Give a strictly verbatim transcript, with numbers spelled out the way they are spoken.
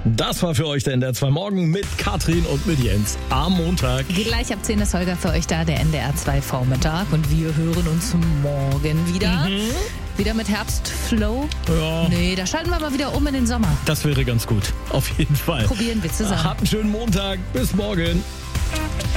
Das war für euch der N D R zwei Morgen mit Katrin und mit Jens am Montag. Gleich ab zehn ist Holger für euch da, der N D R zwei Vormittag. Und wir hören uns morgen wieder. Mhm. Wieder mit Herbstflow? Ja. Nee, da schalten wir mal wieder um in den Sommer. Das wäre ganz gut. Auf jeden Fall. Probieren wir zusammen. Habt einen schönen Montag. Bis morgen.